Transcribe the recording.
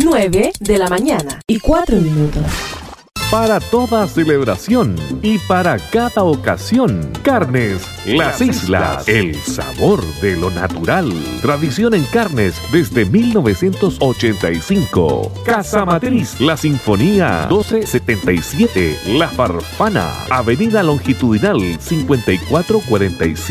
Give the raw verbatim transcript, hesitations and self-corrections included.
nueve de la mañana y cuatro minutos. Para toda celebración y para cada ocasión, Carnes Las Islas, el sabor de lo natural. Tradición en carnes desde mil novecientos ochenta y cinco. Casa Matriz, La Sinfonía, doce setenta y siete. La Farfana, Avenida Longitudinal, cincuenta y cuatro cuarenta y siete.